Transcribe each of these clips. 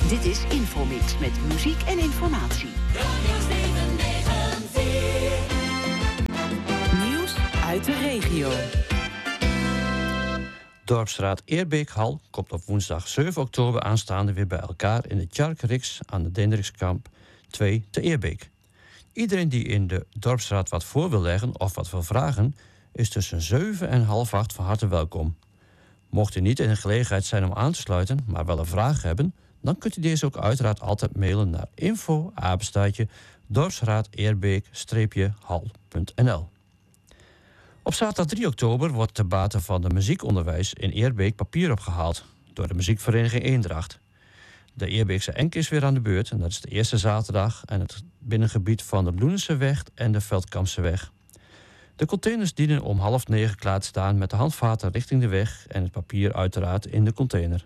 Dit is Infomix met muziek en informatie. Nieuws uit de regio. Dorpsraad Eerbeekhal komt op woensdag 7 oktober aanstaande weer bij elkaar in de Tjark Riks aan de Dendrikskamp 2 te Eerbeek. Iedereen die in de dorpsraad wat voor wil leggen of wat wil vragen, is tussen 7 en half 8 van harte welkom. Mocht u niet in de gelegenheid zijn om aan te sluiten, maar wel een vraag hebben, dan kunt u deze ook uiteraard altijd mailen naar info@dorpsraadeerbeek-hal.nl. Op zaterdag 3 oktober wordt ter bate van de muziekonderwijs in Eerbeek papier opgehaald door de muziekvereniging Eendracht. De Eerbeekse Enk is weer aan de beurt en dat is de eerste zaterdag en het binnengebied van de Loenenseweg en de Veldkampseweg. De containers dienen om 8:30 klaar te staan met de handvaten richting de weg en het papier uiteraard in de container.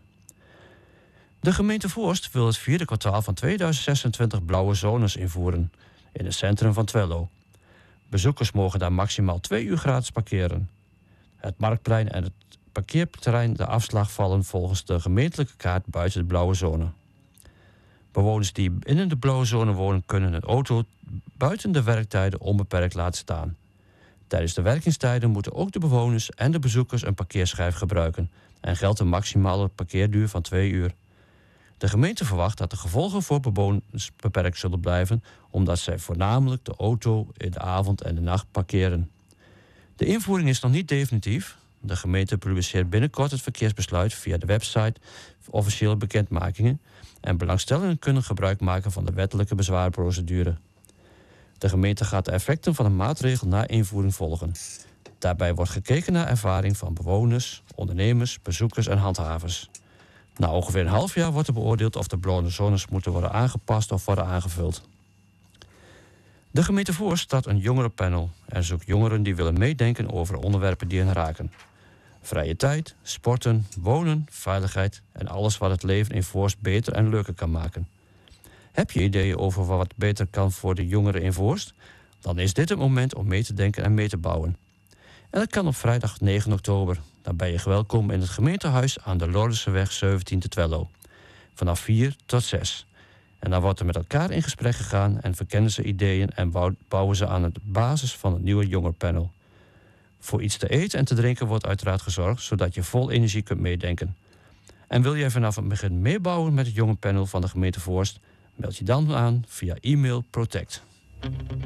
De gemeente Voorst wil het vierde kwartaal van 2026 blauwe zones invoeren in het centrum van Twello. Bezoekers mogen daar maximaal 2 uur gratis parkeren. Het Marktplein en het parkeerterrein de afslag vallen volgens de gemeentelijke kaart buiten de blauwe zone. Bewoners die binnen de blauwe zone wonen kunnen een auto buiten de werktijden onbeperkt laten staan. Tijdens de werkingstijden moeten ook de bewoners en de bezoekers een parkeerschijf gebruiken en geldt een maximale parkeerduur van 2 uur. De gemeente verwacht dat de gevolgen voor bewoners beperkt zullen blijven, omdat zij voornamelijk de auto in de avond en de nacht parkeren. De invoering is nog niet definitief. De gemeente publiceert binnenkort het verkeersbesluit via de website voor officiële bekendmakingen en belangstellenden kunnen gebruik maken van de wettelijke bezwaarprocedure. De gemeente gaat de effecten van de maatregel na invoering volgen. Daarbij wordt gekeken naar ervaring van bewoners, ondernemers, bezoekers en handhavers. Na ongeveer een half jaar wordt er beoordeeld of de blauwe zones moeten worden aangepast of worden aangevuld. De gemeente Voorst start een jongerenpanel en zoekt jongeren die willen meedenken over onderwerpen die hen raken. Vrije tijd, sporten, wonen, veiligheid en alles wat het leven in Voorst beter en leuker kan maken. Heb je ideeën over wat beter kan voor de jongeren in Voorst? Dan is dit het moment om mee te denken en mee te bouwen. En dat kan op vrijdag 9 oktober. Dan ben je welkom in het gemeentehuis aan de Lordenseweg 17 te Twello. Vanaf 4 tot 6. En dan wordt er met elkaar in gesprek gegaan en verkennen ze ideeën en bouwen ze aan de basis van het nieuwe jongerenpanel. Voor iets te eten en te drinken wordt uiteraard gezorgd, zodat je vol energie kunt meedenken. En wil jij vanaf het begin meebouwen met het jongerenpanel van de gemeente Voorst? Meld je dan aan via e-mail Protect.